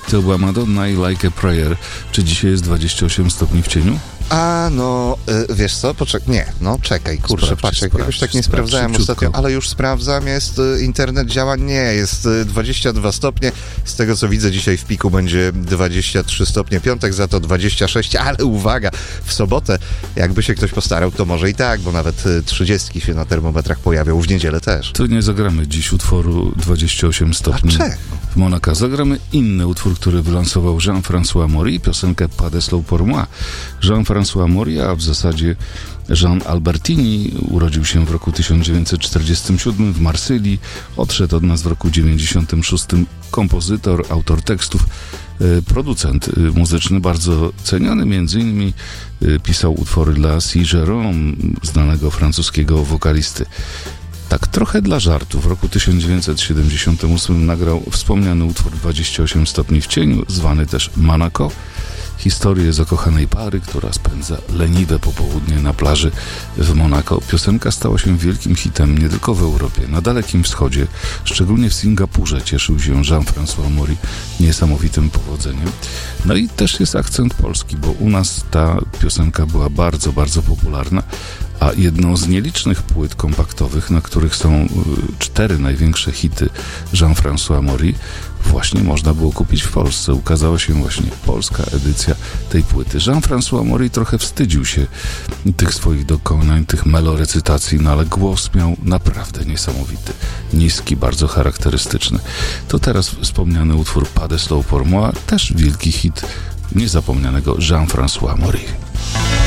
To była Madonna i Like a Prayer. Czy dzisiaj jest 28 stopni w cieniu? Wiesz co? Czekaj, kurczę, patrz, jakoś tak nie sprawdzałem szybciutko. ostatnio, ale już sprawdzam, internet działa, jest 22 stopnie, z tego co widzę dzisiaj w piku będzie 23 stopnie, piątek za to 26, ale uwaga, w sobotę, jakby się ktoś postarał, to może i tak, bo nawet 30 się na termometrach pojawią, w niedzielę też. Tu nie zagramy dziś utworu 28 stopni. Dlaczego? W Monaka zagramy inny utwór, który wylansował Jean-François Maury, piosenkę Pas de slow pour moi. Jean-François Maury, a w zasadzie Jean Albertini, urodził się w roku 1947 w Marsylii, odszedł od nas w roku 1996. Kompozytor, autor tekstów, producent muzyczny, bardzo ceniony, między innymi pisał utwory dla C. Jérôme, znanego francuskiego wokalisty. Tak trochę dla żartu w roku 1978 nagrał wspomniany utwór 28 stopni w cieniu, zwany też Monaco. Historię zakochanej pary, która spędza leniwe popołudnie na plaży w Monako. Piosenka stała się wielkim hitem nie tylko w Europie, na Dalekim Wschodzie, szczególnie w Singapurze cieszył się Jean-François Maury niesamowitym powodzeniem. No i też jest akcent polski, bo u nas ta piosenka była bardzo, bardzo popularna, a jedną z nielicznych płyt kompaktowych, na których są 4 największe hity Jean-François Maury, właśnie można było kupić w Polsce. Ukazała się właśnie polska edycja tej płyty. Jean-François Maury trochę wstydził się tych swoich dokonań, tych melorecytacji, no ale głos miał naprawdę niesamowity. Niski, bardzo charakterystyczny. To teraz wspomniany utwór Pas de slow pour moi, też wielki hit niezapomnianego Jean-François Maury.